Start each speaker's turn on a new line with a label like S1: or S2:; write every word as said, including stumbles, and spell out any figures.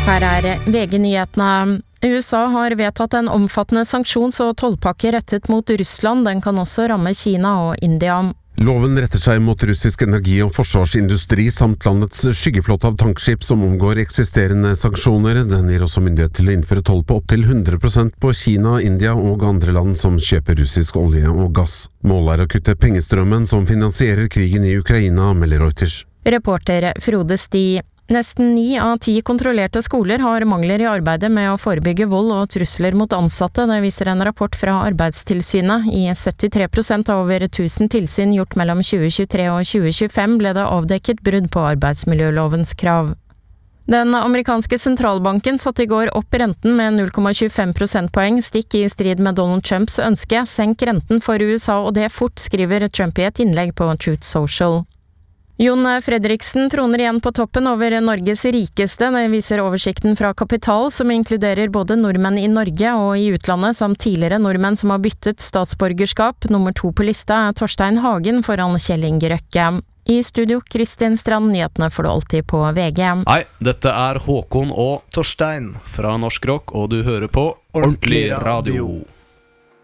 S1: Her er V G-nyhetene. U S A har vedtatt en omfattende sanksjons- og tollpakke rettet mot Russland. Den kan også ramme Kina og India.
S2: Loven retter seg mot russisk energi- og forsvarsindustri samt landets skyggeflåte av tankskip som omgår eksisterende sanksjoner. Den gir også myndighet til å innføre toll på opptil hundre prosent på Kina, India og andre land som kjøper russisk olje og gass. Målet er å kutte pengestrømmen som finansierer krigen i Ukraina, melder Reuters.
S1: Reporter Frode Sti. Nesten ni av ti kontrollerte skoler har mangler i arbeidet med å forebygge vold og trusler mot ansatte. Det viser en rapport fra Arbeidstilsynet. I syttitre prosent av over tusen tilsyn gjort mellom tjue tjuetre og tjue tjuefem ble det avdekket brudd på arbeidsmiljølovens krav. Den amerikanske sentralbanken satte i går opp renten med null komma tjuefem prosentpoeng, stikk i strid med Donald Trumps ønske. Senk renten for U S A, og det fort, skriver Trump i et innlegg på Truth Social. Jon Fredriksen troner igjen på toppen over Norges rikeste. Det viser oversikten fra Kapital, som inkluderer både nordmenn i Norge og i utlandet, samt tidligere nordmenn som har byttet statsborgerskap. Nummer to på lista er Torstein Hagen foran Kjell Inge Røkke. I studio, Kristin Strand, nyhetene får du alltid på V G.
S3: Hei, dette er Håkon og Torstein fra Norsk Rock, og du hører på Ordentlig Radio.